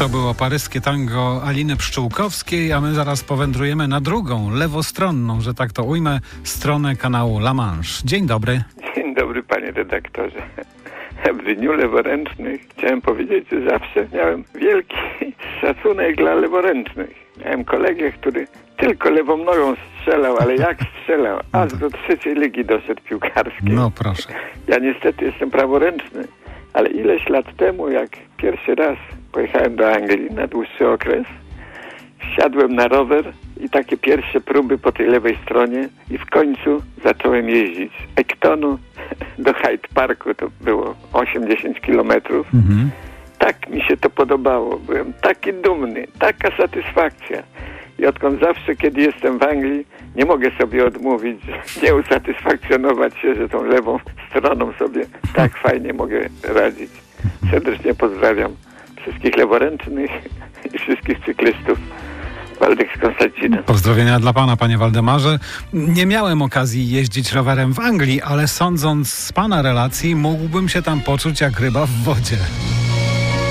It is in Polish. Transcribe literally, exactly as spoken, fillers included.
To było paryskie tango Aliny Pszczółkowskiej, a my zaraz powędrujemy na drugą, lewostronną, że tak to ujmę, stronę kanału La Manche. Dzień dobry. Dzień dobry, panie redaktorze. W dniu leworęcznych chciałem powiedzieć, że zawsze miałem wielki szacunek dla leworęcznych. Miałem kolegę, który tylko lewą nogą strzelał, ale jak strzelał, aż do trzeciej ligi doszedł piłkarskiej. No proszę. Ja niestety jestem praworęczny, ale ileś lat temu, jak pierwszy raz pojechałem do Anglii na dłuższy okres, wsiadłem na rower i takie pierwsze próby po tej lewej stronie i w końcu zacząłem jeździć z Ectonu do Hyde Parku, to było osiem do dziesięciu kilometrów. Mhm. Tak mi się to podobało, byłem taki dumny, taka satysfakcja. I odkąd zawsze, kiedy jestem w Anglii, nie mogę sobie odmówić, nie usatysfakcjonować się, że tą lewą stroną sobie tak fajnie mogę radzić. Serdecznie pozdrawiam wszystkich leworęcznych i wszystkich cyklistów. Waldek z Konstancina. Pozdrowienia dla pana, panie Waldemarze. Nie miałem okazji jeździć rowerem w Anglii, ale sądząc z pana relacji, mógłbym się tam poczuć jak ryba w wodzie.